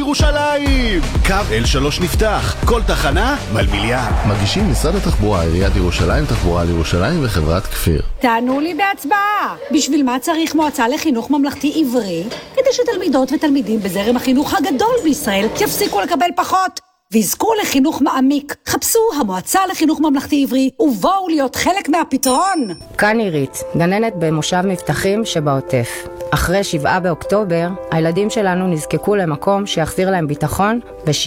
ירושלים! קו L3 נפתח, כל תחנה מלמיליאן. מגישים משרד התחבורה, עיריית ירושלים, תחבורה לירושלים וחברת כפיר. תענו לי בהצבעה. בשביל מה צריך מועצה לחינוך ממלכתי עברי? כדי שתלמידות ותלמידים בזרם החינוך הגדול בישראל יפסיקו לקבל פחות ויזכו לחינוך מעמיק. חפשו המועצה לחינוך ממלכתי עברי ובואו להיות חלק מהפתרון. כאן עירית, גננת במושב מבטחים שבעוטף. אחרי 7 באוקטובר, הילדים שלנו נזקקו למקום שיחזיר להם ביטחון